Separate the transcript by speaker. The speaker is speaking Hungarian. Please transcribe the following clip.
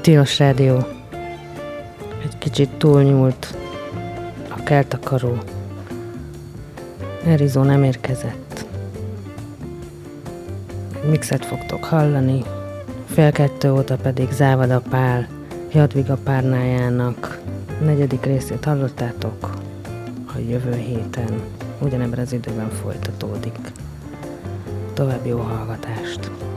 Speaker 1: Tilos Rádió. Egy kicsit túlnyúlt a keltakaró. Erizó nem érkezett. Egy mixet fogtok hallani, 1:30 óta pedig Závada Pál, Jadviga Párnájának 4. részét hallottátok. A jövő héten ugyanebben az időben folytatódik. További jó hallgatást!